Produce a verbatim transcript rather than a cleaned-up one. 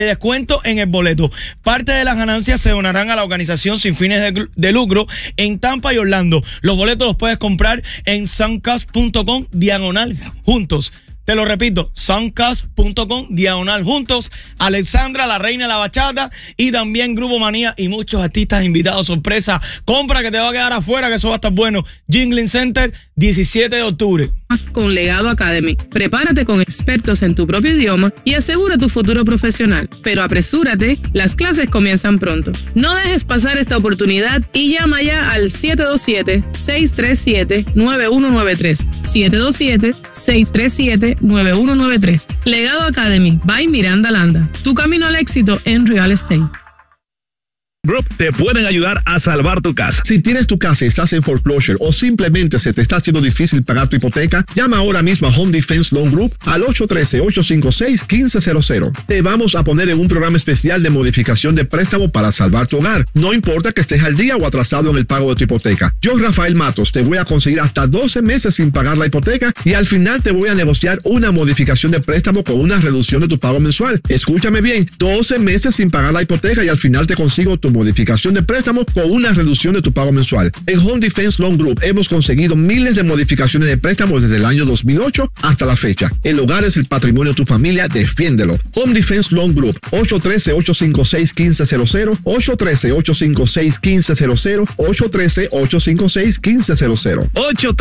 descuento en el boleto. Parte de las ganancias se donarán a la organización sin fines de, de lucro en Tampa y Orlando. Los boletos los puedes comprar en suncast punto com diagonal juntos. Te lo repito, suncast punto com diagonal juntos. Alexandra, la reina de la bachata, y también Grupo Manía y muchos artistas invitados sorpresa. Compra que te va a quedar afuera, que eso va a estar bueno. Jingling Center, diecisiete de octubre. Con Legado Academy. Prepárate con expertos en tu propio idioma y asegura tu futuro profesional. Pero apresúrate, las clases comienzan pronto. No dejes pasar esta oportunidad y llama ya al siete dos siete, seis tres siete, nueve uno nueve tres. siete dos siete, seis tres siete, nueve uno nueve tres. Legado Academy by Miranda Landa. Tu camino al éxito en real estate. Group te pueden ayudar a salvar tu casa. Si tienes tu casa y estás en foreclosure o simplemente se te está haciendo difícil pagar tu hipoteca, llama ahora mismo a Home Defense Loan Group al ocho uno tres, ocho cinco seis, uno cinco cero cero. Te vamos a poner en un programa especial de modificación de préstamo para salvar tu hogar. No importa que estés al día o atrasado en el pago de tu hipoteca. Yo, Rafael Matos, te voy a conseguir hasta doce meses sin pagar la hipoteca y al final te voy a negociar una modificación de préstamo con una reducción de tu pago mensual. Escúchame bien, doce meses sin pagar la hipoteca y al final te consigo tu modificación de préstamo con una reducción de tu pago mensual. En Home Defense Loan Group hemos conseguido miles de modificaciones de préstamos desde el año dos mil ocho hasta la fecha. El hogar es el patrimonio de tu familia, defiéndelo. Home Defense Loan Group, ocho uno tres, ocho cinco seis, uno cinco cero cero, ocho uno tres, ocho cinco seis, uno cinco cero cero, ocho uno tres, ocho cinco seis, uno cinco cero cero. ocho